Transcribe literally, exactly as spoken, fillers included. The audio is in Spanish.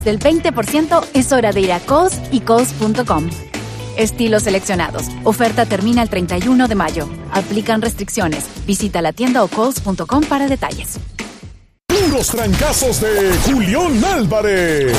del veinte por ciento, es hora de ir a Kohl's y Kohl's punto com. Estilos seleccionados. Oferta termina el treinta y uno de mayo. Aplican restricciones. Visita la tienda o Kohl's punto com para detalles. Puros trancazos de Julián Álvarez.